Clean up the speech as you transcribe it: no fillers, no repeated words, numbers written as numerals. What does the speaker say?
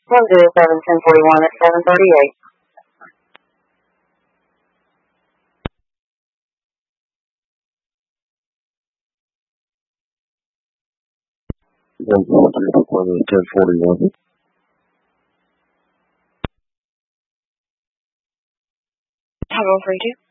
107 1041 at 738. Appointment 1041. Hello, 32.